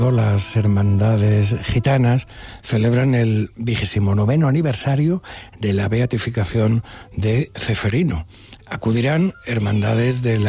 Las hermandades gitanas celebran el 29º aniversario de la beatificación de Ceferino. Acudirán hermandades de la